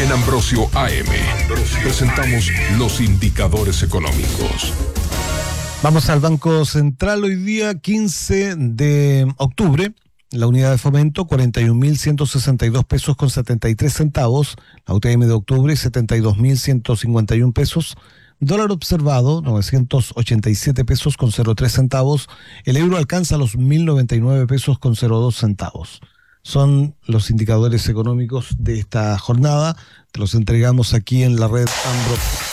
En Ambrosio AM presentamos los indicadores económicos. Vamos al Banco Central hoy día 15 de octubre. La unidad de fomento 41.162 pesos con 73 centavos. La UTM de octubre 72.151 pesos. Dólar observado 987 pesos con 03 centavos. El euro alcanza los 1.099 pesos con 02 centavos. Son los indicadores económicos de esta jornada. Te los entregamos aquí en la red Ambro.